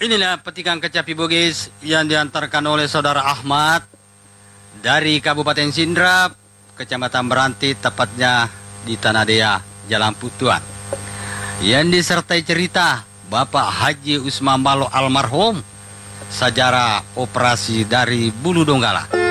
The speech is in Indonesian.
Inilah petikan kecapi Bugis yang diantarkan oleh Saudara Ahmad dari Kabupaten Sindrap, Kecamatan Beranti, tepatnya di Tanah Dea, Jalan Putuan. Yang disertai cerita Bapak Haji Usman Malo almarhum, sejarah operasi dari Bulu Donggala.